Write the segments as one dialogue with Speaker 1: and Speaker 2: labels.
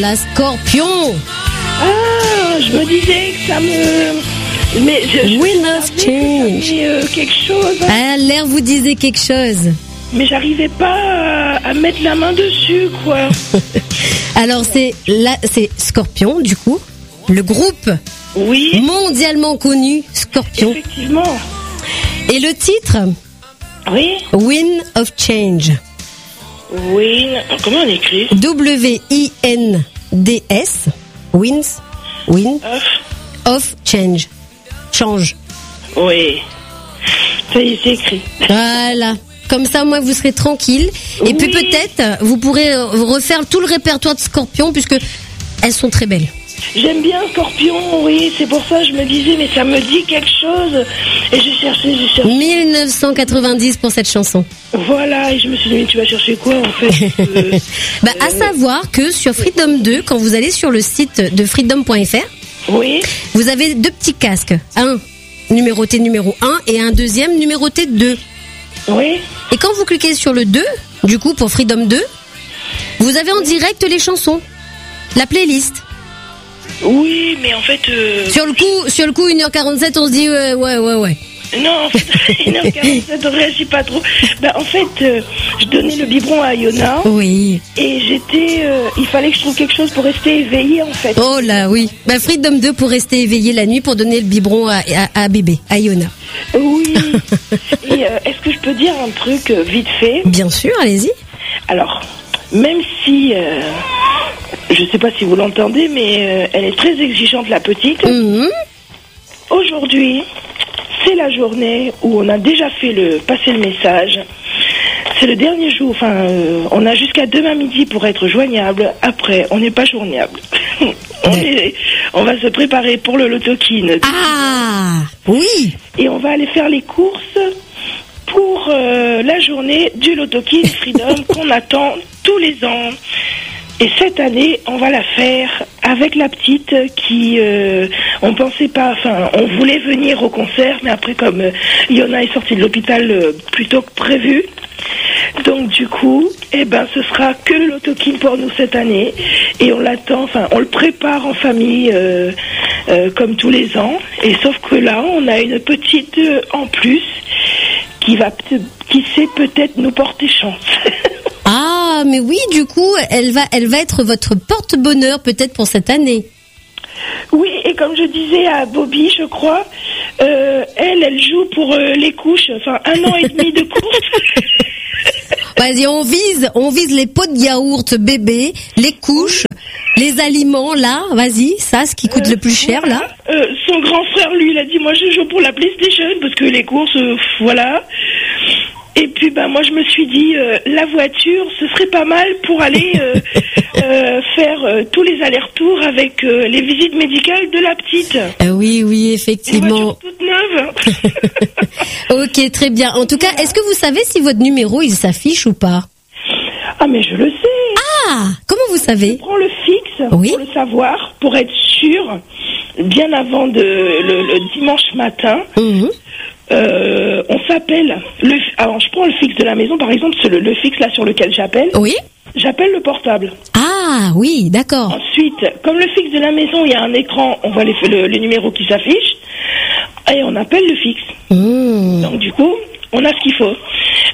Speaker 1: La Scorpion.
Speaker 2: Ah, je me disais que ça me... Mais
Speaker 1: Wind of Change.
Speaker 2: Quelque chose.
Speaker 1: Ah, l'air vous disait quelque chose.
Speaker 2: Mais j'arrivais pas à mettre la main dessus, quoi.
Speaker 1: Alors c'est Scorpion, du coup, le groupe mondialement connu Scorpion.
Speaker 2: Effectivement.
Speaker 1: Et le titre,
Speaker 2: oui.
Speaker 1: Wind of Change.
Speaker 2: Wind, comment on écrit?
Speaker 1: W-I-N-D-S. Wind of Change. Change.
Speaker 2: Oui. Ça y est, c'est écrit.
Speaker 1: Voilà. Comme ça, moi, vous serez tranquille. Et puis peut-être, vous pourrez refaire tout le répertoire de Scorpion, puisque elles sont très belles.
Speaker 2: J'aime bien Scorpion, oui. C'est pour ça que je me disais, mais ça me dit quelque chose. Et j'ai cherché.
Speaker 1: 1990 pour cette chanson.
Speaker 2: Voilà, et je me suis dit, mais tu vas chercher quoi, en fait?
Speaker 1: À savoir que sur Freedom 2, quand vous allez sur le site de freedom.fr,
Speaker 2: oui,
Speaker 1: vous avez deux petits casques. Un numéroté numéro 1 et un deuxième numéroté 2.
Speaker 2: Oui.
Speaker 1: Et quand vous cliquez sur le 2, du coup pour Freedom 2, vous avez en direct les chansons, la playlist.
Speaker 2: Oui, mais en fait...
Speaker 1: Sur le coup, 1h47, on se dit ouais.
Speaker 2: Non, en fait, 1h47, on réagit pas trop. En fait, je donnais le biberon à Iona.
Speaker 1: Oui.
Speaker 2: Et il fallait que je trouve quelque chose pour rester éveillée, en fait.
Speaker 1: Oh là, oui. Freedom 2 pour rester éveillée la nuit, pour donner le biberon à bébé, à Iona.
Speaker 2: Oui. Et est-ce que je peux dire un truc vite fait?
Speaker 1: Bien sûr, allez-y.
Speaker 2: Alors, même si... je sais pas si vous l'entendez, mais elle est très exigeante, la petite.
Speaker 1: Mm-hmm.
Speaker 2: Aujourd'hui, c'est la journée où on a déjà passé le message. C'est le dernier jour. On a jusqu'à demain midi pour être joignable. Après, on n'est pas joignable. On va se préparer pour le Loto-Kin.
Speaker 1: Ah, oui.
Speaker 2: Et on va aller faire les courses pour la journée du Loto-Kin Freedom qu'on attend tous les ans. Et cette année, on va la faire avec la petite qui, on pensait pas, on voulait venir au concert, mais après comme Iona est sortie de l'hôpital plus tôt que prévu, donc du coup, ce sera que le Loto-Kin pour nous cette année, et on l'attend, on le prépare en famille comme tous les ans, et sauf que là, on a une petite en plus qui sait peut-être nous porter chance.
Speaker 1: Ah, mais oui, du coup, elle va être votre porte-bonheur peut-être pour cette année.
Speaker 2: Oui, et comme je disais à Bobby, je crois, elle joue pour les couches, 1 an et demi de course.
Speaker 1: Vas-y, on vise les pots de yaourt bébé, les couches, les aliments, là, vas-y, ça, ce qui coûte le plus cher, là.
Speaker 2: Son grand frère, lui, il a dit, moi, je joue pour la PlayStation, parce que les courses, voilà. Et puis moi je me suis dit la voiture ce serait pas mal pour aller faire tous les allers-retours avec les visites médicales de la petite.
Speaker 1: Oui, effectivement.
Speaker 2: Une voiture toute neuve.
Speaker 1: Ok, très bien. En tout cas, est-ce que vous savez si votre numéro il s'affiche ou pas?
Speaker 2: Ah mais je le sais.
Speaker 1: Ah, comment vous savez?
Speaker 2: Je prends le fixe pour le savoir, pour être sûr, bien avant le dimanche matin. Mmh. On s'appelle. Alors, je prends le fixe de la maison, par exemple, c'est le fixe là sur lequel j'appelle. Oui. J'appelle le portable.
Speaker 1: Ah, oui, d'accord.
Speaker 2: Ensuite, comme le fixe de la maison, il y a un écran, on voit les numéros qui s'affichent, et on appelle le fixe. Mmh. Donc, du coup, on a ce qu'il faut.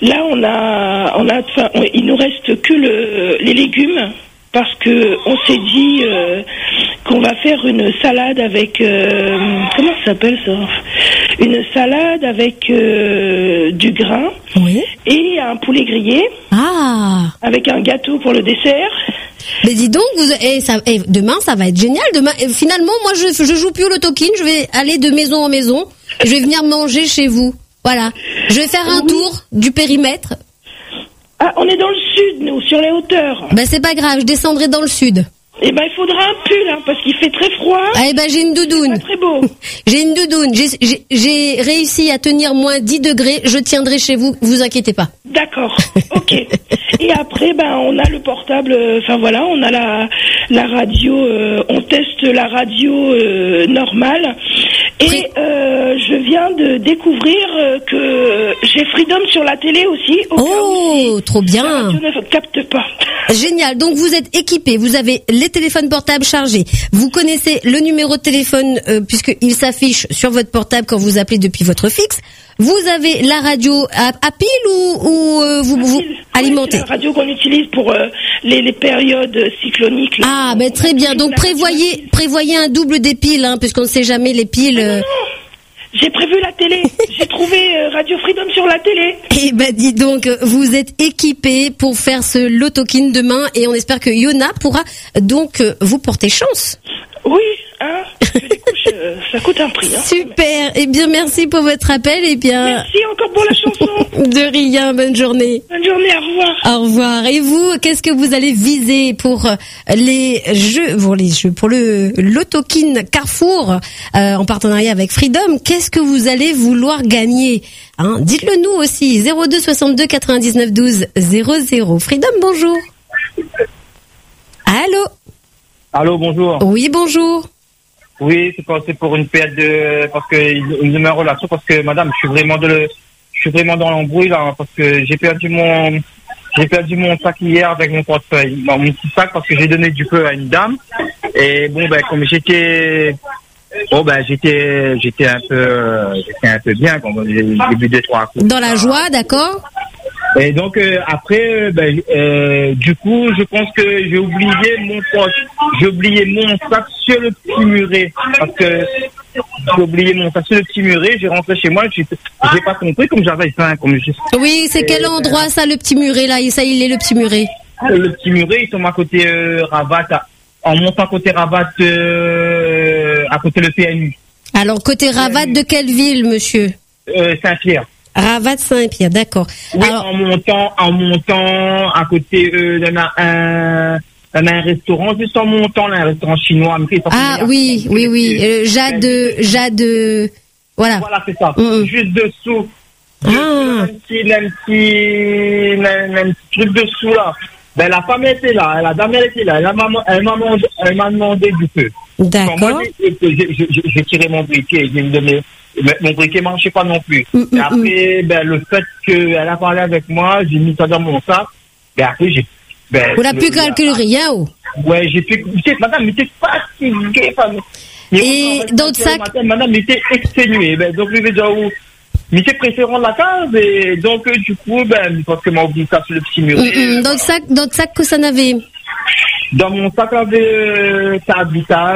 Speaker 2: Là, il nous reste que les légumes. Parce que on s'est dit qu'on va faire une salade avec comment ça s'appelle ça? Une salade avec du grain et un poulet grillé. Ah. Avec un gâteau pour le dessert.
Speaker 1: Mais dis donc, demain ça va être génial. Demain, finalement, moi je joue plus au Loto-Kin, je vais aller de maison en maison. Je vais venir manger chez vous. Voilà. Je vais faire un tour du périmètre.
Speaker 2: Ah, on est dans le sud, nous, sur les hauteurs.
Speaker 1: C'est pas grave, je descendrai dans le sud.
Speaker 2: Il faudra un pull, parce qu'il fait très froid.
Speaker 1: J'ai une doudoune.
Speaker 2: C'est pas très beau.
Speaker 1: J'ai une doudoune. J'ai réussi à tenir moins 10 degrés. Je tiendrai chez vous, vous inquiétez pas.
Speaker 2: D'accord, ok. Et après, on a le portable, on a la radio, on teste la radio normale. Et je viens de découvrir que j'ai Freedom sur la télé aussi.
Speaker 1: Oh, trop bien.
Speaker 2: La radio ne capte pas.
Speaker 1: Génial. Donc vous êtes équipés, vous avez les téléphones portables chargés, vous connaissez le numéro de téléphone puisqu'il s'affiche sur votre portable quand vous appelez depuis votre fixe. Vous avez la radio à pile ou vous alimentez?
Speaker 2: C'est la radio qu'on utilise pour les périodes cycloniques. Là.
Speaker 1: Ah, ben très bien. Donc prévoyez un double des piles, hein, puisqu'on ne sait jamais les piles.
Speaker 2: Non. J'ai prévu la télé. J'ai trouvé Radio Freedom sur la télé.
Speaker 1: Eh ben dis donc, vous êtes équipés pour faire ce loto-kin demain et on espère que Yona pourra donc vous porter chance.
Speaker 2: Oui, hein. Les couches, ça coûte un prix. Hein.
Speaker 1: Super. Eh bien, merci pour votre appel. Eh bien.
Speaker 2: Merci encore pour la chanson.
Speaker 1: De rien. Bonne journée.
Speaker 2: Bonne journée. Au revoir.
Speaker 1: Au revoir. Et vous, qu'est-ce que vous allez viser pour pour le loto-kin Carrefour en partenariat avec Freedom? Qu'est-ce que vous allez vouloir gagner? Hein, dites-le nous aussi. 02 62 99 12 00. Freedom, bonjour. Allô.
Speaker 3: Allô, bonjour.
Speaker 1: Oui, bonjour.
Speaker 3: Oui, c'est pour une période parce que une de mes relations, parce que madame, je suis vraiment dans l'embrouille là, parce que j'ai perdu mon sac hier avec mon portefeuille, mon petit sac, parce que j'ai donné du feu à une dame. Et bon, ben, comme j'étais un peu bien, quand j'ai bu 2-3 coups.
Speaker 1: Dans la joie, d'accord.
Speaker 3: Et donc après, du coup, je pense que j'ai oublié mon sac sur le petit muret, parce que j'ai oublié mon sac sur le petit muret. J'ai rentré chez moi, j'ai pas compris comme j'avais faim,
Speaker 1: Oui, c'est quel endroit ça, le petit muret là? Ça, il est le petit muret.
Speaker 3: Le petit muret, ils sont à côté Rabat, en montant côté Rabat, à côté le PNU. Alors
Speaker 1: côté Rabat de quelle ville, monsieur?
Speaker 3: Saint-Pierre.
Speaker 1: Ravat Saint-Pierre, d'accord.
Speaker 3: Oui, alors, en montant, à côté, il y en a un restaurant, juste en montant, là, un restaurant chinois.
Speaker 1: Ah, oui. Jade, voilà.
Speaker 3: Voilà, c'est ça. Juste dessous.
Speaker 1: Un
Speaker 3: petit truc dessous, là. Ben, la femme était là, la dame, elle était là. Elle m'a demandé du feu.
Speaker 1: D'accord.
Speaker 3: Moi, j'ai tiré mon briquet, mon briquet marchait pas non plus. Et après, le fait qu'elle a parlé avec moi, j'ai mis ça dans mon sac. Après,
Speaker 1: vous n'avez plus calculé rien, ou?
Speaker 3: Ouais, j'ai pu. Madame, mais t'es fatiguée.
Speaker 1: Et dans le sac?
Speaker 3: Madame, mais t'es exténuée. Donc, je vais dire où? Mais c'est préférant de la case. Et donc, du coup, parce que m'a oublié ça sur le petit muret.
Speaker 1: Dans le sac que ça n'avait?
Speaker 3: Dans mon sac, il y avait carte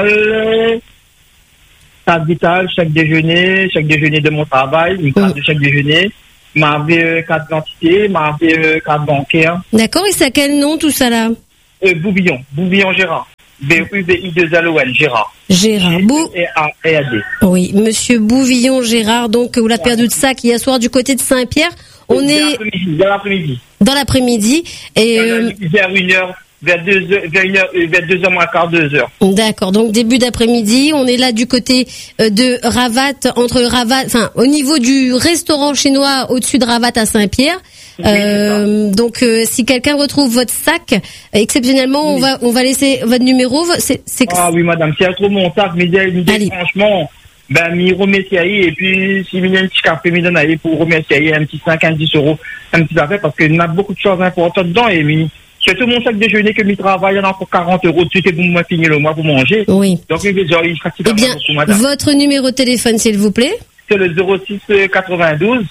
Speaker 3: vitale, chaque déjeuner de mon travail, une carte de chaque déjeuner, m'avait carte d'identité, m'avait carte bancaire.
Speaker 1: D'accord, et c'est à quel nom tout ça là?
Speaker 3: Bouvillon Gérard. B-U-V-I-2-L-O-N, Gérard.
Speaker 1: Gérard.
Speaker 3: E-A-D.
Speaker 1: Oui, monsieur Bouvillon Gérard, donc, vous l'avez perdu de sac hier soir du côté de Saint-Pierre. On est.
Speaker 3: Dans l'après-midi.
Speaker 1: Dans l'après-midi. Et.
Speaker 3: Vers 1h. Vers 2h moins quart, 2h.
Speaker 1: D'accord. Donc, début d'après-midi. On est là du côté de Ravat, au niveau du restaurant chinois au-dessus de Ravat à Saint-Pierre. Oui, donc, si quelqu'un retrouve votre sac, exceptionnellement, oui. on va laisser votre numéro.
Speaker 3: Ah oui, madame. Si elle trouve mon sac, franchement, m'y remercier. Et puis, si il y a un petit café, m'y donne pour remercier un petit 5, un 10 euros, un petit affaire, parce qu'il y a beaucoup de choses importantes dedans. Et surtout mon sac déjeuner que m'y travaille, il y en a encore 40 euros dessus, et vous me finissez le mois pour manger.
Speaker 1: Oui.
Speaker 3: Donc, il
Speaker 1: fatigué. Eh bien, beaucoup, madame. Votre numéro de téléphone, s'il vous plaît?
Speaker 3: C'est le 06 92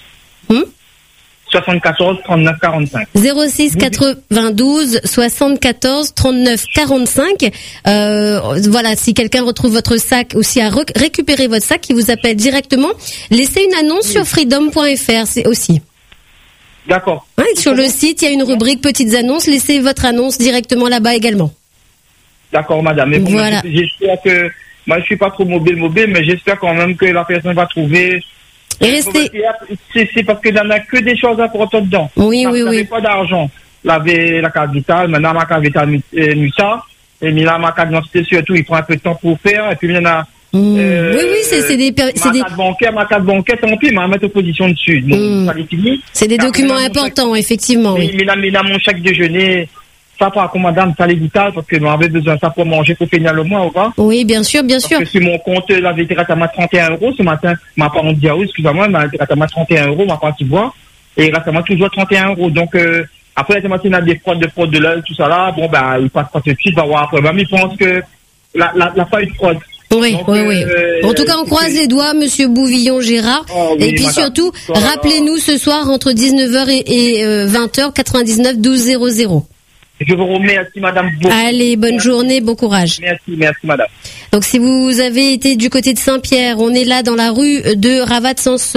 Speaker 3: 74 39 45.
Speaker 1: 06 92 74 39 45. Voilà, si quelqu'un retrouve votre sac ou si a récupéré votre sac, il vous appelle directement. Laissez une annonce sur freedom.fr, c'est aussi.
Speaker 3: D'accord.
Speaker 1: Ouais, sur le site, il y a une rubrique petites annonces. Laissez votre annonce directement là-bas également.
Speaker 3: D'accord, madame. Mais bon,
Speaker 1: voilà.
Speaker 3: J'espère que, moi, je suis pas trop mobile, mais j'espère quand même que la personne va trouver.
Speaker 1: Et restez.
Speaker 3: C'est parce qu'il n'y en a que des choses importantes dedans.
Speaker 1: Oui.
Speaker 3: Pas d'argent. La carte vitale, maintenant ma carte vitale Musa, et là ma carte d'identité surtout, il prend un peu de temps pour faire, et puis il y en a.
Speaker 1: C'est des
Speaker 3: ma carte bancaire, tant pis, m'a mettre opposition dessus. Donc, ça est fini.
Speaker 1: C'est des documents importants, effectivement.
Speaker 3: Mais là, mon chèque déjeuner, ça pour madame, ça les vital, parce que nous avons besoin de ça pour manger, pour finir le mois, ou pas?
Speaker 1: Oui, bien sûr, bien sûr.
Speaker 3: Parce que sur mon compte, la vérité, à 31 € ce matin, ma parente dit, oui, excusez-moi, mais à 31 €, ma partie boire, et il reste à moi toujours 31 €. Donc, après, la thématique, des fraudes de l'œil, tout ça là, bon, ben, il passe pas tout de suite, va voir après. Ben, il pense que la pas eu de fraude.
Speaker 1: Oui, donc, oui. En tout cas, on croise les doigts, monsieur Bouvillon Gérard. Oh, oui, et puis madame, surtout, rappelez-nous ce soir entre 19h et 20h, 99 12 00.
Speaker 3: Je vous remercie, madame.
Speaker 1: Allez, bonne journée, bon courage.
Speaker 3: Merci, madame.
Speaker 1: Donc, si vous avez été du côté de Saint-Pierre, on est là dans la rue de Ravat, sens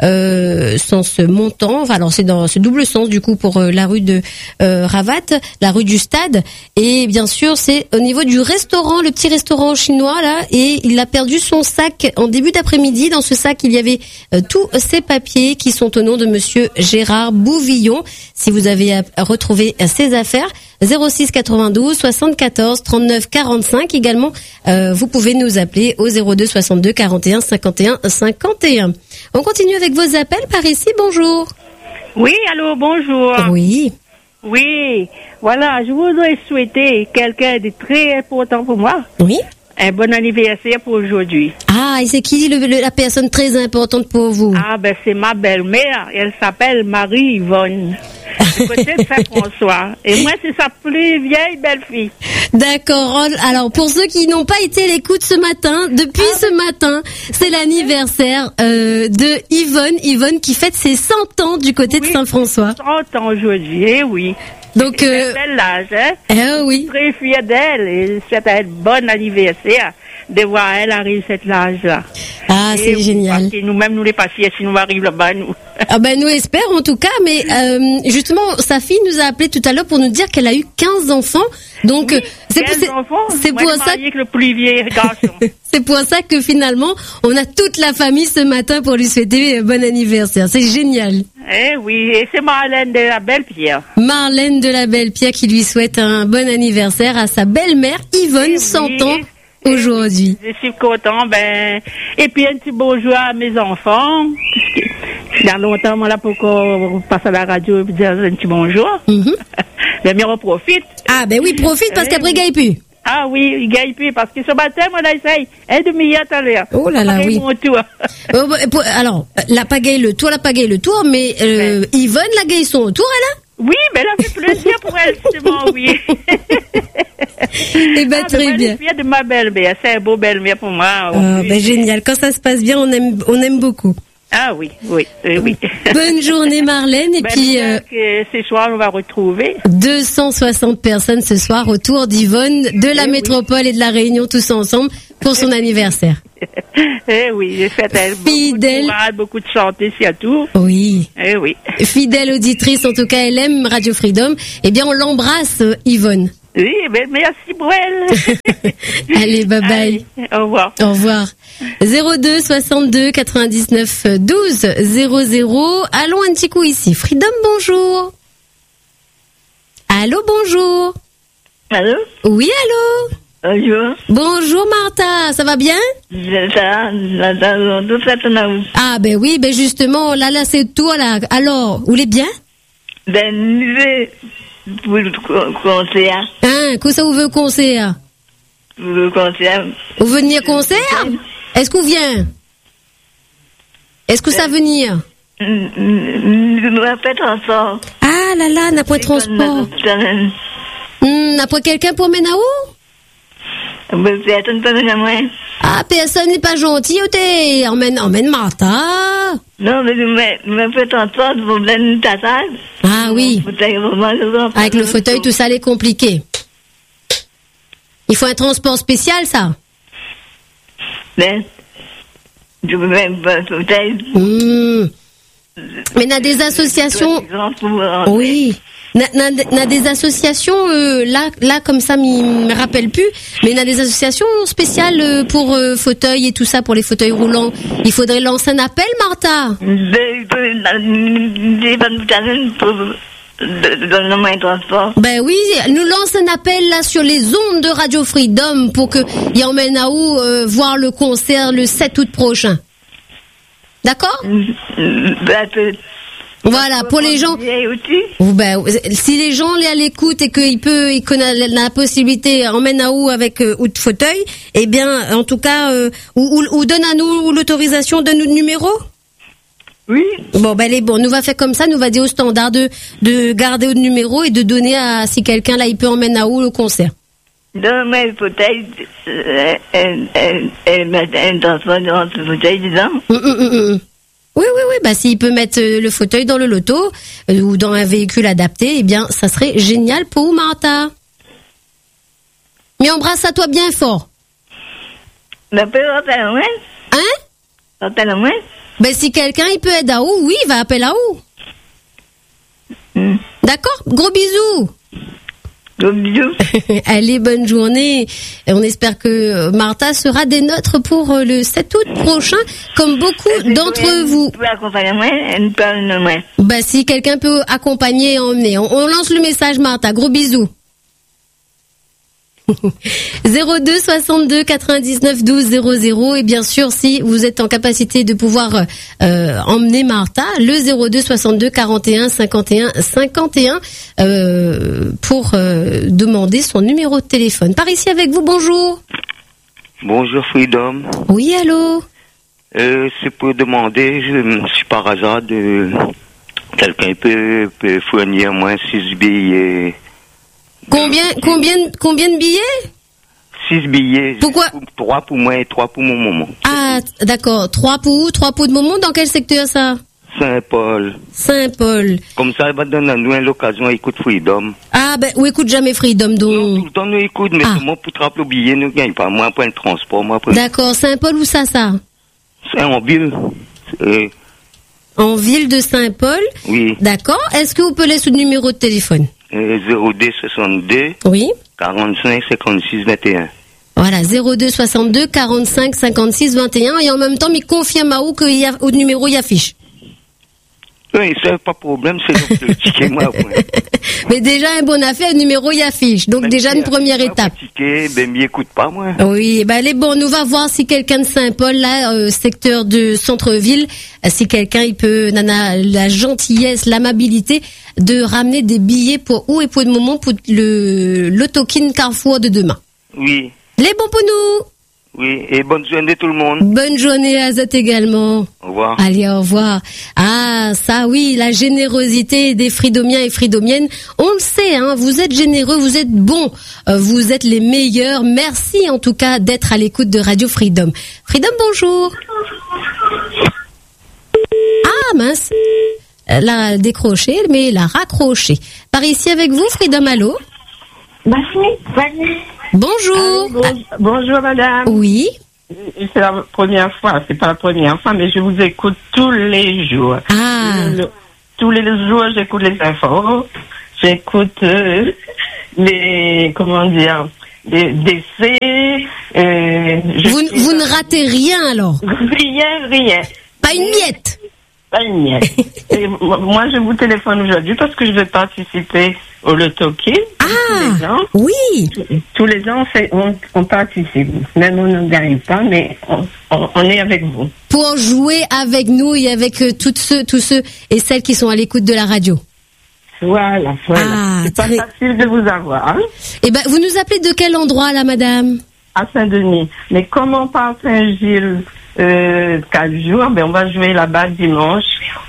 Speaker 1: montant. Enfin, alors c'est dans ce double sens du coup pour la rue de Ravat, la rue du Stade. Et bien sûr, c'est au niveau du restaurant, le petit restaurant chinois là. Et il a perdu son sac en début d'après-midi. Dans ce sac, il y avait tous ces papiers qui sont au nom de monsieur Gérard Bouvillon. Si vous avez retrouvé ces affaires, 06 92 74 39 45 également. Vous pouvez nous appeler au 02 62 41 51 51. On continue avec vos appels par ici. Bonjour.
Speaker 4: Oui, allô, bonjour.
Speaker 1: Oui.
Speaker 4: Oui, voilà, je voudrais souhaiter quelqu'un de très important pour moi.
Speaker 1: Oui.
Speaker 4: Un bon anniversaire pour aujourd'hui.
Speaker 1: Ah, et c'est qui la personne très importante pour vous?
Speaker 4: Ah, ben c'est ma belle-mère. Elle s'appelle Marie-Yvonne. Du côté de Saint-François. Et moi, c'est sa plus vieille belle-fille.
Speaker 1: D'accord. Alors, pour ceux qui n'ont pas été à l'écoute ce matin, depuis ce matin, c'est l'anniversaire de Yvonne qui fête ses 100 ans du côté de Saint-François.
Speaker 4: 100 ans aujourd'hui, oui.
Speaker 1: Donc,
Speaker 4: bel âge, hein?
Speaker 1: Oui.
Speaker 4: Très fière d'elle et c'est un bon anniversaire de voir elle arrive cet âge-là.
Speaker 1: Ah, et c'est génial.
Speaker 4: Parce que nous-mêmes, nous les patients, si nous arrivons là-bas, nous.
Speaker 1: Ah ben, nous espérons en tout cas, mais justement, sa fille nous a appelé tout à l'heure pour nous dire qu'elle a eu 15 enfants. Donc,
Speaker 4: oui, c'est pour ça que le plus vieux garçon.
Speaker 1: C'est pour ça que finalement, on a toute la famille ce matin pour lui souhaiter un bon anniversaire. C'est génial.
Speaker 4: Eh oui, et c'est Marlène de la Belle-Pierre.
Speaker 1: Marlène de la Belle-Pierre qui lui souhaite un bon anniversaire à sa belle-mère Yvonne, 100 ans aujourd'hui.
Speaker 4: Je suis content, et puis un petit bonjour à mes enfants. Il y a longtemps, moi, là, pour qu'on passe à la radio et dire un petit bonjour. Mais on profite.
Speaker 1: Ah, ben oui, profite parce qu'après, il gagne plus.
Speaker 4: Ah oui, il gagne plus parce que ce matin, moi, là, essaye un demi-heure à l'heure.
Speaker 1: Oh là là, oui.
Speaker 4: Mon tour.
Speaker 1: Alors, la pagaille le tour, mais Yvonne, la gagne son tour, elle a?
Speaker 4: Oui, mais elle a fait plaisir pour elle, justement, oui.
Speaker 1: Eh ben, très bien.
Speaker 4: Je suis fière de ma belle-mère. C'est un beau belle-mère pour moi.
Speaker 1: Ben, génial. Quand ça se passe bien, on aime beaucoup.
Speaker 4: Ah oui.
Speaker 1: Bonne journée Marlène et puis
Speaker 4: ce soir on va retrouver
Speaker 1: 260 personnes ce soir autour d'Yvonne de la métropole et de la Réunion tous ensemble pour son anniversaire.
Speaker 4: Eh oui, j'ai fait
Speaker 1: fidèle,
Speaker 4: beaucoup de chanter surtout.
Speaker 1: Oui.
Speaker 4: Eh oui.
Speaker 1: Fidèle auditrice, en tout cas elle aime Radio Freedom. Eh bien on l'embrasse Yvonne.
Speaker 4: Oui, merci pour elle.
Speaker 1: Allez, bye bye.
Speaker 4: Allez, au revoir.
Speaker 1: Au revoir. 02 62 99 12 00. Allons un petit coup ici. Freedom, bonjour. Allô, bonjour.
Speaker 5: Allô?
Speaker 1: Oui, allô?
Speaker 5: Bonjour.
Speaker 1: Bonjour Martha, ça va bien? Ah ben oui, ben justement, là c'est toi là. Alors, vous l'êtes bien?
Speaker 5: Pour le concert.
Speaker 1: Qu'est-ce que vous voulez concert?
Speaker 5: Pour le concert.
Speaker 1: Vous venir concert? Est-ce qu'on vient? Est-ce que ça venir?
Speaker 5: Nous avons fait transport.
Speaker 1: Ah là là, n'a pas de transport. N'a pas quelqu'un pour mener où?
Speaker 5: Personne peut mener moi.
Speaker 1: Ah, personne n'est pas gentil, emmène Martha.
Speaker 5: Non, mais nous avons fait transport pour venir ta salle.
Speaker 1: Ah oui. Avec le fauteuil, tout ça, c'est compliqué. Il faut un transport spécial, ça.
Speaker 5: Mais, je veux même pas un fauteuil.
Speaker 1: Mais il y a des associations. Oui. Il y a des associations, là, comme ça, je me rappelle plus. Mais il y a des associations spéciales pour fauteuils et tout ça, pour les fauteuils roulants. Il faudrait lancer un appel, Martha. Ben oui, nous lance un appel là sur les ondes de Radio Freedom pour que y emmène à où voir le concert le 7 août prochain. D'accord? Voilà, pour les gens. Ou ben, si les gens à l'écoute et qu'il connaît la possibilité, emmène à où avec ou de fauteuil, eh bien, en tout cas, ou donne à nous l'autorisation, donne nous le numéro.
Speaker 5: Oui.
Speaker 1: Bon, ben, nous va faire comme ça, nous va dire au standard de garder le numéro et de donner à, si quelqu'un là, il peut emmener à où le concert.
Speaker 5: Donne-moi le fauteuil, elle transforme dans le fauteuil dedans.
Speaker 1: Oui, bah s'il peut mettre le fauteuil dans le loto ou dans un véhicule adapté, eh bien, ça serait génial pour Martha. Mais embrasse à toi bien fort.
Speaker 5: Mais peut appeler à moi?
Speaker 1: Hein?
Speaker 5: Appelle à moi?
Speaker 1: Ben si quelqu'un il peut aider à où, oui, il va appeler à où. D'accord? Gros bisous.
Speaker 5: Gros bisous.
Speaker 1: Allez, bonne journée. Et on espère que Martha sera des nôtres pour le 7 août prochain, comme beaucoup d'entre vous.
Speaker 5: Tu peux accompagner moi, elle peut emmener moi.
Speaker 1: Bah, si quelqu'un peut accompagner et emmener. On lance le message, Martha. Gros bisous. 02 62 99 12 00 et bien sûr si vous êtes en capacité de pouvoir emmener Martha, le 02 62 41 51 51 pour demander son numéro de téléphone. Par ici avec vous, bonjour.
Speaker 6: Bonjour Freedom.
Speaker 1: Oui, allô.
Speaker 6: C'est pour demander, je suis par hasard quelqu'un peut fournir moins 6 billets.
Speaker 1: Combien de billets?
Speaker 6: 6 billets.
Speaker 1: Pourquoi?
Speaker 6: 3 pour moi et 3 pour mon maman.
Speaker 1: Ah, d'accord. 3 pour où? 3 pour de maman? Dans quel secteur ça?
Speaker 6: Saint-Paul.
Speaker 1: Saint-Paul.
Speaker 6: Comme ça, elle va donner à nous l'occasion d'écouter Freedom.
Speaker 1: Ah, ben, ou écoute jamais Freedom, donc.
Speaker 6: Non, tout le temps nous écoute, mais moi, pour trapper le billet, nous gagne pas. Moi, après le transport,
Speaker 1: D'accord. Saint-Paul, où ça?
Speaker 6: C'est en ville.
Speaker 1: En ville de Saint-Paul?
Speaker 6: Oui.
Speaker 1: D'accord. Est-ce que vous pouvez laisser le numéro de téléphone?
Speaker 6: 02 62.
Speaker 1: Oui.
Speaker 6: 45 56 21.
Speaker 1: Voilà, 02 62 45 56 21 et en même temps, il confirme à où que au numéro il affiche.
Speaker 6: Oui, c'est pas problème, c'est le ticket moi.
Speaker 1: Mais déjà un bon affaire, le numéro y affiche. Donc déjà une première étape.
Speaker 6: Ticket, ben m'y écoute pas moi.
Speaker 1: Oui, ben allez bon, nous va voir si quelqu'un de Saint-Paul là, secteur de centre-ville, si quelqu'un il peut, la gentillesse, l'amabilité de ramener des billets pour où et pour le moment pour le l'Autokin Carrefour de demain.
Speaker 6: Oui.
Speaker 1: Les bons pour nous.
Speaker 6: Oui, et bonne journée tout le monde.
Speaker 1: Bonne journée à Azot également.
Speaker 6: Au revoir.
Speaker 1: Allez, au revoir. Ah, ça oui, la générosité des Freedomiens et Freedomiennes. On le sait, hein, vous êtes généreux, vous êtes bons, vous êtes les meilleurs. Merci en tout cas d'être à l'écoute de Radio Freedom. Freedom, bonjour. Ah, mince. Elle a décroché, mais elle a raccroché. Par ici avec vous, Freedom, allô? Bonjour.
Speaker 7: Bonjour madame.
Speaker 1: Oui.
Speaker 7: C'est la première fois, c'est pas la première fois, mais je vous écoute tous les jours.
Speaker 1: Ah.
Speaker 7: Tous les jours, j'écoute les infos, j'écoute les, comment dire, des décès.
Speaker 1: Vous ne ratez rien alors?
Speaker 7: Rien.
Speaker 1: Pas une miette?
Speaker 7: Pas une miette. Et moi, je vous téléphone aujourd'hui parce que je vais participer au Loto-Kin.
Speaker 1: Ah, oui.
Speaker 7: Tous les ans, on participe. Même on ne gagne pas, mais on est avec vous.
Speaker 1: Pour jouer avec nous et avec tous ceux et celles qui sont à l'écoute de la radio.
Speaker 7: Voilà.
Speaker 1: Ah,
Speaker 7: c'est pas facile de vous avoir. Hein?
Speaker 1: Eh ben, vous nous appelez de quel endroit, là, madame?
Speaker 7: À Saint-Denis. Mais comme on part à Saint-Gilles 4 jours, ben on va jouer là-bas dimanche.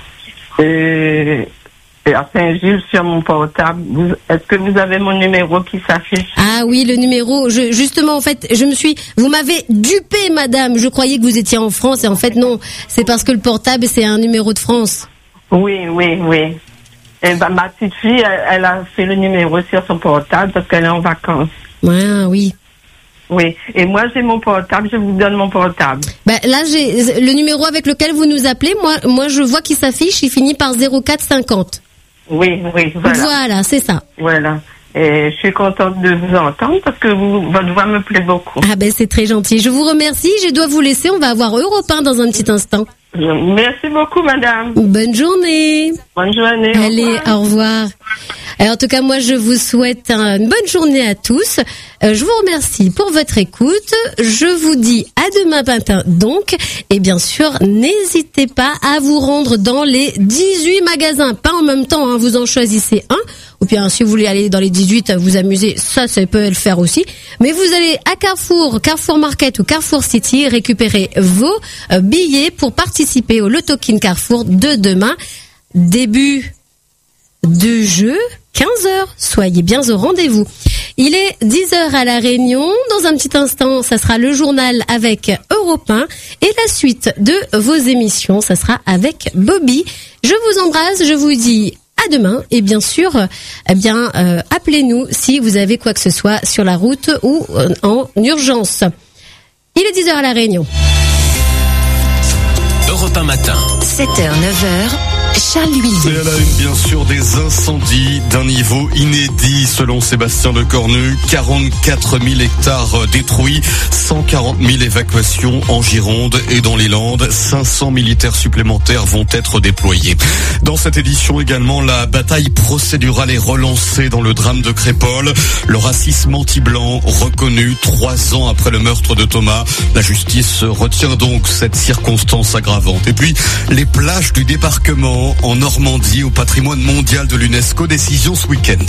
Speaker 7: À Saint-Gilles sur mon portable. Est-ce que vous avez mon numéro qui s'affiche?
Speaker 1: Ah oui, le numéro. Justement, en fait, vous m'avez dupé, madame. Je croyais que vous étiez en France et en fait non. C'est parce que le portable c'est un numéro de France.
Speaker 7: Oui. Et ben, ma petite fille, elle a fait le numéro sur son portable parce qu'elle est en vacances.
Speaker 1: Ah oui.
Speaker 7: Oui, et moi j'ai mon portable, je vous donne mon portable.
Speaker 1: Ben là j'ai le numéro avec lequel vous nous appelez. Moi je vois qu'il s'affiche, il finit par 0450.
Speaker 7: Oui, voilà.
Speaker 1: Voilà, c'est ça.
Speaker 7: Voilà. Et je suis contente de vous entendre parce que votre voix me plaît beaucoup.
Speaker 1: Ah ben c'est très gentil. Je vous remercie. Je dois vous laisser. On va avoir Europe 1 dans un petit instant.
Speaker 7: Merci beaucoup, madame.
Speaker 1: Bonne journée.
Speaker 7: Bonne journée.
Speaker 1: Allez, au revoir. Alors, en tout cas, moi, je vous souhaite une bonne journée à tous. Je vous remercie pour votre écoute. Je vous dis à demain matin, donc. Et bien sûr, n'hésitez pas à vous rendre dans les 18 magasins. Pas en même temps, hein, vous en choisissez un. Ou bien, si vous voulez aller dans les 18, vous amuser, ça peut le faire aussi. Mais vous allez à Carrefour, Carrefour Market ou Carrefour City récupérer vos billets pour participer au Loto King Carrefour de demain. Début de jeu, 15h. Soyez bien au rendez-vous. Il est 10h à La Réunion. Dans un petit instant, ça sera le journal avec Europe 1. Et la suite de vos émissions, ça sera avec Bobby. Je vous embrasse, je vous dis à demain. Et bien sûr, appelez-nous si vous avez quoi que ce soit sur la route ou en urgence. Il est 10h à La Réunion.
Speaker 8: Europe 1 matin.
Speaker 9: 7h, 9h. Charles Huillier.
Speaker 10: C'est à la une, bien sûr, des incendies d'un niveau inédit selon Sébastien Lecornu. 44 000 hectares détruits, 140 000 évacuations en Gironde et dans les Landes. 500 militaires supplémentaires vont être déployés. Dans cette édition également, la bataille procédurale est relancée dans le drame de Crépol. Le racisme anti-blanc reconnu 3 ans après le meurtre de Thomas. La justice retient donc cette circonstance aggravante. Et puis, les plages du débarquement en Normandie au patrimoine mondial de l'UNESCO, décision ce week-end.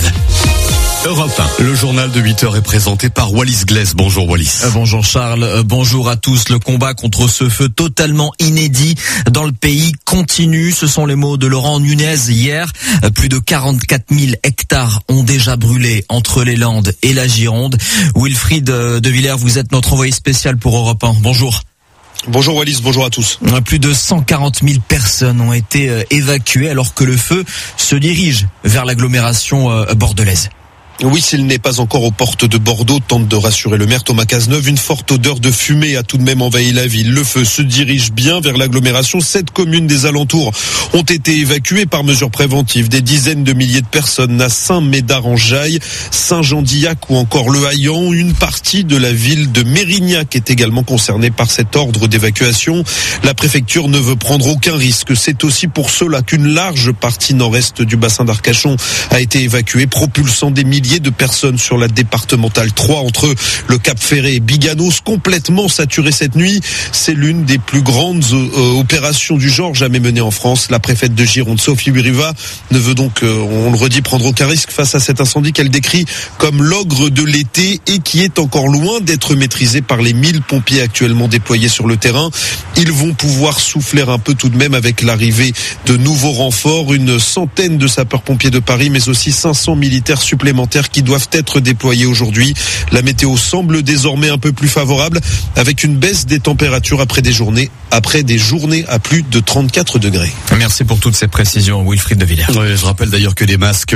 Speaker 8: Europe 1.
Speaker 10: Le journal de 8h est présenté par Wallis Glaise. Bonjour Wallis.
Speaker 11: Bonjour Charles, bonjour à tous. Le combat contre ce feu totalement inédit dans le pays continue. Ce sont les mots de Laurent Nunez hier. Plus de 44 000 hectares ont déjà brûlé entre les Landes et la Gironde. Wilfried de Villers, vous êtes notre envoyé spécial pour Europe 1. Bonjour.
Speaker 12: Bonjour Wallis, bonjour à tous.
Speaker 11: Plus de 140 000 personnes ont été évacuées alors que le feu se dirige vers l'agglomération bordelaise.
Speaker 12: Oui, s'il n'est pas encore aux portes de Bordeaux, tente de rassurer le maire Thomas Cazeneuve. Une forte odeur de fumée a tout de même envahi la ville. Le feu se dirige bien vers l'agglomération. 7 communes des alentours ont été évacuées par mesure préventive. Des dizaines de milliers de personnes à Saint-Médard-en-Jaille, Saint-Jean-d'Illac ou encore Le Haillan. Une partie de la ville de Mérignac est également concernée par cet ordre d'évacuation. La préfecture ne veut prendre aucun risque. C'est aussi pour cela qu'une large partie nord-est du bassin d'Arcachon a été évacuée, propulsant des milliers de personnes sur la départementale 3 entre le Cap Ferré et Biganos, complètement saturée cette nuit. C'est l'une des plus grandes opérations du genre jamais menées en France. La préfète de Gironde, Sophie Biriva, ne veut donc, on le redit, prendre aucun risque face à cet incendie qu'elle décrit comme l'ogre de l'été et qui est encore loin d'être maîtrisé par les 1000 pompiers actuellement déployés sur le terrain. Ils vont pouvoir souffler un peu tout de même avec l'arrivée de nouveaux renforts, une centaine de sapeurs-pompiers de Paris, mais aussi 500 militaires supplémentaires qui doivent être déployés aujourd'hui. La météo semble désormais un peu plus favorable avec une baisse des températures après des journées à plus de 34 degrés.
Speaker 11: Merci pour toutes ces précisions, Wilfried de Villers.
Speaker 10: Oui, je rappelle d'ailleurs que des masques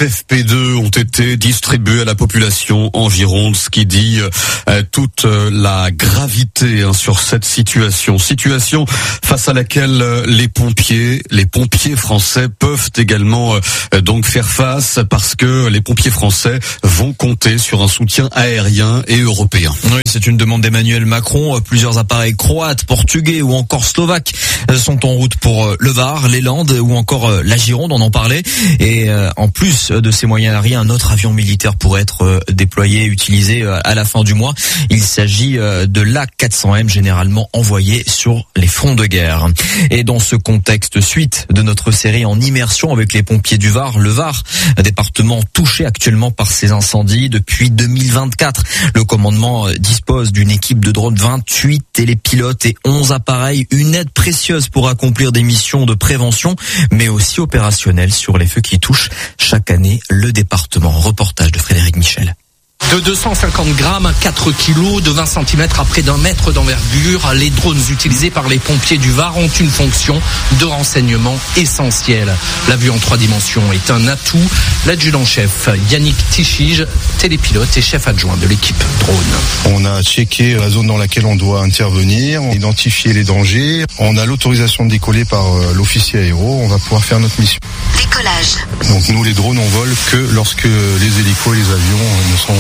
Speaker 10: FFP2 ont été distribués à la population en Gironde, ce qui dit toute la gravité sur cette situation. Situation face à laquelle les pompiers français peuvent également donc faire face parce que les pompiers français vont compter sur un soutien aérien et européen.
Speaker 11: Oui, c'est une demande d'Emmanuel Macron. Plusieurs appareils croates, portugais ou encore slovaques sont en route pour le Var, les Landes ou encore la Gironde, on en parlait. Et en plus de ces moyens aériens, un autre avion militaire pourrait être déployé, utilisé à la fin du mois. Il s'agit de l'A400M, généralement envoyé sur les fronts de guerre. Et dans ce contexte, suite de notre série en immersion avec les pompiers du Var, le Var, département touché actuellement par ces incendies depuis 2024. Le commandement dispose d'une équipe de drones, 28 télépilotes et 11 appareils, une aide précieuse pour accomplir des missions de prévention, mais aussi opérationnelles sur les feux qui touchent chaque année le département. Reportage de Frédéric Michel.
Speaker 13: De 250 grammes à 4 kilos, de 20 cm à près d'1 mètre d'envergure, les drones utilisés par les pompiers du Var ont une fonction de renseignement essentielle. La vue en 3 dimensions est un atout. L'adjudant-chef Yannick Tichige, télépilote et chef adjoint de l'équipe drone.
Speaker 14: On a checké la zone dans laquelle on doit intervenir, identifier les dangers. On a l'autorisation de décoller par l'officier aéro. On va pouvoir faire notre mission.
Speaker 9: Décollage.
Speaker 14: Donc nous, les drones, on vole que lorsque les hélicos et les avions ne sont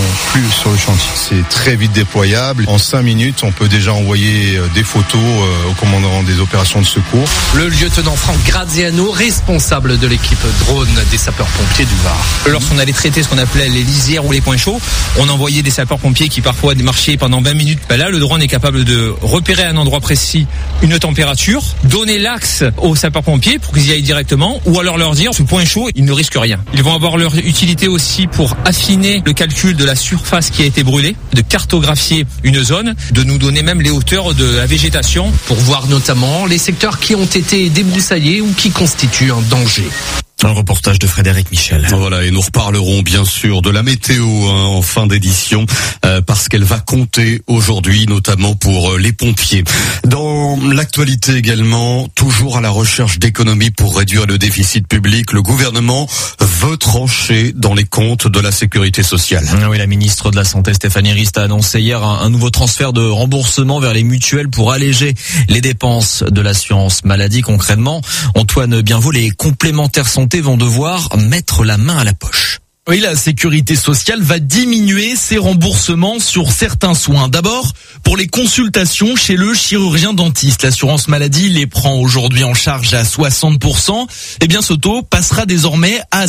Speaker 14: plus sur le chantier. C'est très vite déployable. En 5 minutes, on peut déjà envoyer des photos au commandant des opérations de secours.
Speaker 13: Le lieutenant Franck Graziano, responsable de l'équipe drone des sapeurs-pompiers du Var.
Speaker 11: Lorsqu'on allait traiter ce qu'on appelait les lisières ou les points chauds, on envoyait des sapeurs-pompiers qui parfois marchaient pendant 20 minutes. Là, le drone est capable de repérer à un endroit précis une température, donner l'axe aux sapeurs-pompiers pour qu'ils y aillent directement, ou alors leur dire ce point chaud, ils ne risquent rien. Ils vont avoir leur utilité aussi pour affiner le calcul de la surface qui a été brûlée, de cartographier une zone, de nous donner même les hauteurs de la végétation.
Speaker 13: Pour voir notamment les secteurs qui ont été débroussaillés ou qui constituent un danger.
Speaker 11: Un reportage de Frédéric Michel.
Speaker 10: Voilà, et nous reparlerons bien sûr de la météo en fin d'édition parce qu'elle va compter aujourd'hui, notamment pour les pompiers. Dans l'actualité également, toujours à la recherche d'économies pour réduire le déficit public, le gouvernement veut trancher dans les comptes de la sécurité sociale.
Speaker 11: Oui, la ministre de la Santé Stéphanie Rist a annoncé hier un nouveau transfert de remboursement vers les mutuelles pour alléger les dépenses de l'assurance maladie. Concrètement, Antoine Bienvaux, les complémentaires santé vont devoir mettre la main à la poche.
Speaker 15: Oui, la sécurité sociale va diminuer ses remboursements sur certains soins. D'abord, pour les consultations chez le chirurgien dentiste. L'assurance maladie les prend aujourd'hui en charge à 60%. Eh bien, ce taux passera désormais à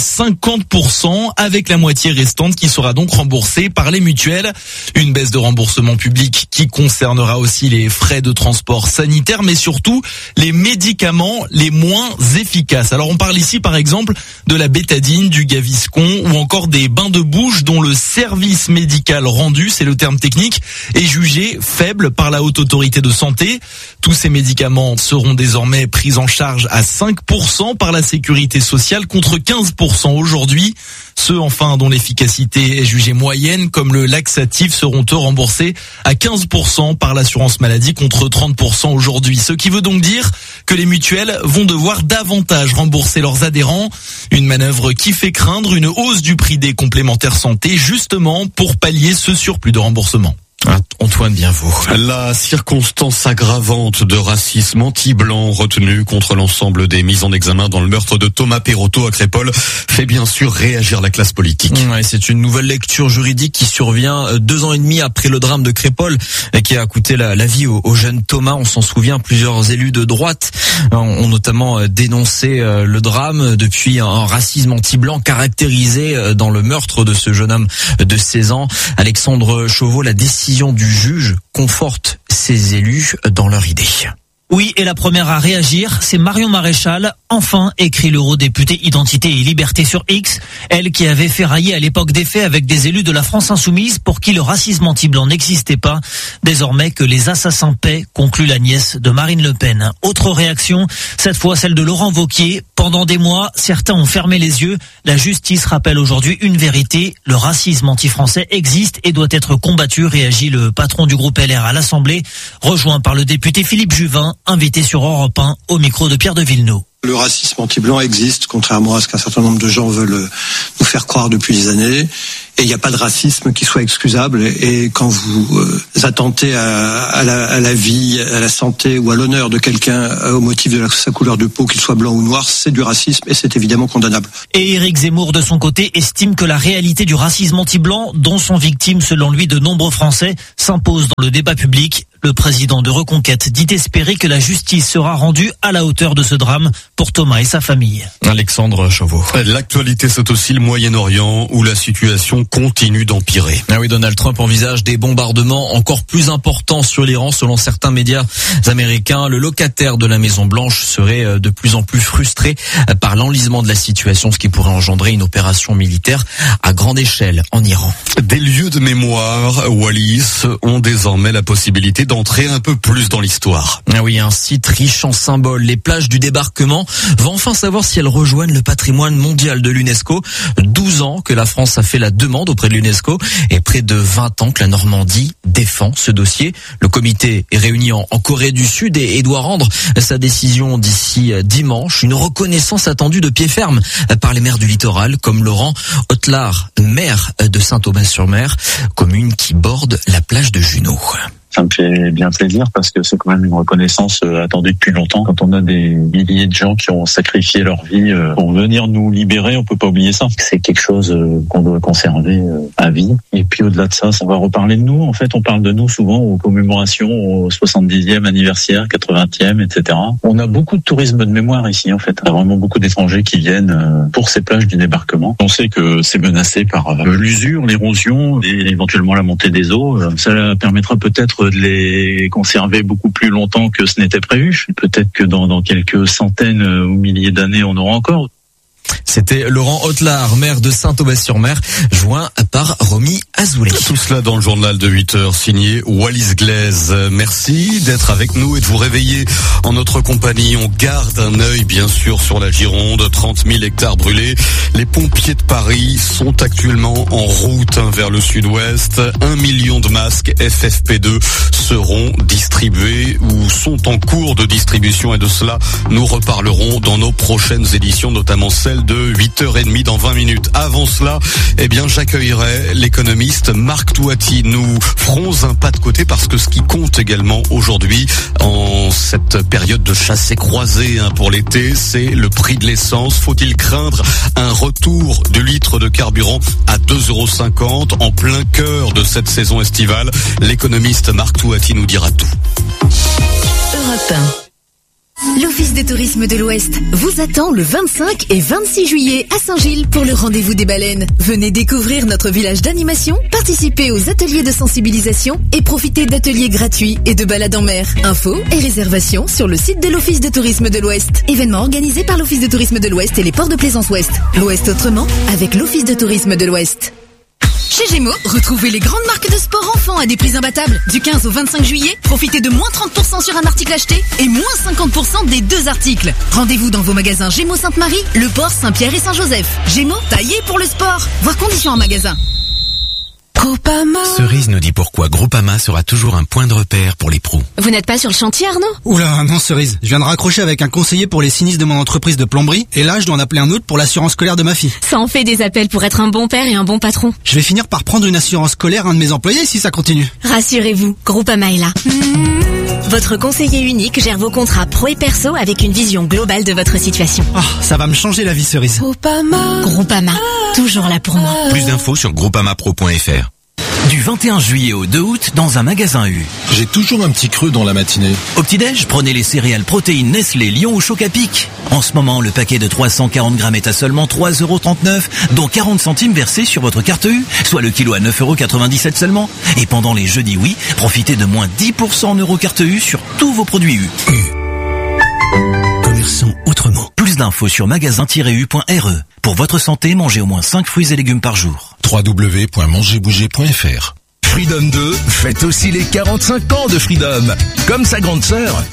Speaker 15: 50% avec la moitié restante qui sera donc remboursée par les mutuelles. Une baisse de remboursement public qui concernera aussi les frais de transport sanitaire, mais surtout les médicaments les moins efficaces. Alors, on parle ici, par exemple, de la bétadine, du Gaviscon ou encore des bains de bouche dont le service médical rendu, c'est le terme technique, est jugé faible par la Haute Autorité de Santé. Tous ces médicaments seront désormais pris en charge à 5% par la Sécurité sociale contre 15% aujourd'hui. Ceux enfin dont l'efficacité est jugée moyenne, comme le laxatif, seront eux remboursés à 15% par l'assurance maladie contre 30% aujourd'hui. Ce qui veut donc dire que les mutuelles vont devoir davantage rembourser leurs adhérents. Une manœuvre qui fait craindre une hausse du prix des complémentaires santé, justement pour pallier ce surplus de remboursement.
Speaker 11: Antoine Bienvaux.
Speaker 10: La circonstance aggravante de racisme anti-blanc retenue contre l'ensemble des mises en examen dans le meurtre de Thomas Perotto à Crépol fait bien sûr réagir la classe politique.
Speaker 11: Ouais, c'est une nouvelle lecture juridique qui survient 2 ans et demi après le drame de Crépol qui a coûté la vie au jeune Thomas. On s'en souvient, plusieurs élus de droite ont notamment dénoncé le drame depuis un racisme anti-blanc caractérisé dans le meurtre de ce jeune homme de 16 ans. Alexandre Chauveau, la décision du juge conforte ces élus dans leur idée.
Speaker 16: Oui, et la première à réagir, c'est Marion Maréchal, enfin, écrit l'eurodéputée Identité et Liberté sur X, elle qui avait ferraillé à l'époque des faits avec des élus de la France insoumise pour qui le racisme anti-blanc n'existait pas. Désormais que les assassins paient, conclut la nièce de Marine Le Pen. Autre réaction, cette fois celle de Laurent Wauquiez. Pendant des mois, certains ont fermé les yeux. La justice rappelle aujourd'hui une vérité. Le racisme anti-français existe et doit être combattu, réagit le patron du groupe LR à l'Assemblée, rejoint par le député Philippe Juvin, invité sur Europe 1 au micro de Pierre de Villeneuve.
Speaker 17: Le racisme anti-blanc existe, contrairement à ce qu'un certain nombre de gens veulent nous faire croire depuis des années. Et il n'y a pas de racisme qui soit excusable. Et quand vous attentez à la vie, à la santé ou à l'honneur de quelqu'un au motif de sa couleur de peau, qu'il soit blanc ou noir, c'est du racisme et c'est évidemment condamnable.
Speaker 16: Et Éric Zemmour, de son côté, estime que la réalité du racisme anti-blanc, dont sont victimes selon lui de nombreux Français, s'impose dans le débat public. Le président de Reconquête dit espérer que la justice sera rendue à la hauteur de ce drame pour Thomas et sa famille.
Speaker 11: Alexandre Chauveau.
Speaker 10: L'actualité, c'est aussi le Moyen-Orient où la situation continue d'empirer.
Speaker 11: Ah oui, Donald Trump envisage des bombardements encore plus importants sur l'Iran. Selon certains médias américains, le locataire de la Maison-Blanche serait de plus en plus frustré par l'enlisement de la situation, ce qui pourrait engendrer une opération militaire à grande échelle en Iran.
Speaker 10: Des lieux de mémoire, Wallis, ont désormais la possibilité d'entrer un peu plus dans l'histoire.
Speaker 11: Ah oui, un site riche en symboles. Les plages du débarquement vont enfin savoir si elles rejoignent le patrimoine mondial de l'UNESCO. 12 ans que la France a fait la demande auprès de l'UNESCO et près de 20 ans que la Normandie défend ce dossier. Le comité est réuni en Corée du Sud et doit rendre sa décision d'ici dimanche. Une reconnaissance attendue de pied ferme par les maires du littoral comme Laurent Hotlar, maire de Saint-Thomas-sur-Mer, commune qui borde la plage de Juneau.
Speaker 18: Ça me fait bien plaisir parce que c'est quand même une reconnaissance attendue depuis longtemps. Quand on a des milliers de gens qui ont sacrifié leur vie pour venir nous libérer, on peut pas oublier ça. C'est quelque chose qu'on doit conserver à vie. Et puis au-delà de ça, ça va reparler de nous. En fait, on parle de nous souvent aux commémorations, au 70e anniversaire, 80e, etc. On a beaucoup de tourisme de mémoire ici, en fait. Il y a vraiment beaucoup d'étrangers qui viennent pour ces plages du débarquement. On sait que c'est menacé par l'usure, l'érosion et éventuellement la montée des eaux. Ça permettra peut-être de les conserver beaucoup plus longtemps que ce n'était prévu. Peut-être que dans quelques centaines ou milliers d'années, on aura encore.
Speaker 11: C'était Laurent Hautelard, maire de Saint-Aubin-sur-Mer, joint par Romy Azoulay.
Speaker 10: Tout cela dans le journal de 8h, signé Wallis Glaise. Merci d'être avec nous et de vous réveiller en notre compagnie. On garde un œil, bien sûr, sur la Gironde. 30 000 hectares brûlés. Les pompiers de Paris sont actuellement en route vers le sud-ouest. 1 million de masques FFP2 seront distribués ou sont en cours de distribution. Et de cela, nous reparlerons dans nos prochaines éditions, notamment celle de 8h30 dans 20 minutes. Avant cela, j'accueillerai l'économiste Marc Touati. Nous ferons un pas de côté parce que ce qui compte également aujourd'hui, en cette période de chassé croisé pour l'été, c'est le prix de l'essence. Faut-il craindre un retour du litre de carburant à 2,50 € en plein cœur de cette saison estivale? L'économiste Marc Touati nous dira tout.
Speaker 9: Europe 1. L'Office de tourisme de l'Ouest vous attend le 25 et 26 juillet à Saint-Gilles pour le rendez-vous des baleines. Venez découvrir notre village d'animation, participez aux ateliers de sensibilisation et profitez d'ateliers gratuits et de balades en mer. Infos et réservations sur le site de l'Office de tourisme de l'Ouest. Événement organisé par l'Office de tourisme de l'Ouest et les ports de plaisance Ouest. L'Ouest autrement avec l'Office de tourisme de l'Ouest. Chez Gémeaux, retrouvez les grandes marques de sport enfants à des prix imbattables. Du 15 au 25 juillet, profitez de moins 30% sur un article acheté et moins 50% des 2 articles. Rendez-vous dans vos magasins Gémeaux Sainte-Marie, Le Port, Saint-Pierre et Saint-Joseph. Gémeaux, taillé pour le sport. Voir conditions en magasin.
Speaker 19: Groupama. Cerise nous dit pourquoi Groupama sera toujours un point de repère pour les pros.
Speaker 20: Vous n'êtes pas sur le chantier, Arnaud?
Speaker 21: Oula, non Cerise. Je viens de raccrocher avec un conseiller pour les sinistres de mon entreprise de plomberie et là je dois en appeler un autre pour l'assurance scolaire de ma fille.
Speaker 20: Ça en fait des appels pour être un bon père et un bon patron.
Speaker 21: Je vais finir par prendre une assurance scolaire à un de mes employés si ça continue.
Speaker 20: Rassurez-vous, Groupama est là. Votre conseiller unique gère vos contrats pro et perso avec une vision globale de votre situation.
Speaker 21: Ah, ça va me changer la vie, Cerise.
Speaker 20: Groupama, toujours là pour moi.
Speaker 19: Plus d'infos sur groupamapro.fr. Du 21 juillet au 2 août dans un magasin U.
Speaker 14: J'ai toujours un petit creux dans la matinée.
Speaker 19: Au petit-déj, prenez les céréales protéines Nestlé, Lion ou Choc-à-Pic. En ce moment, le paquet de 340 grammes est à seulement 3,39 €, dont 40 centimes versés sur votre carte U, soit le kilo à 9,97 € seulement. Et pendant les jeudis oui, profitez de moins 10% en euros carte U sur tous vos produits U. Commerçons autrement. Plus d'infos sur magasin-u.re. Pour votre santé, mangez au moins 5 fruits et légumes par jour.
Speaker 14: www.mangerbouger.fr.
Speaker 8: Freedom 2 fête aussi les 45 ans de Freedom. Comme sa grande sœur,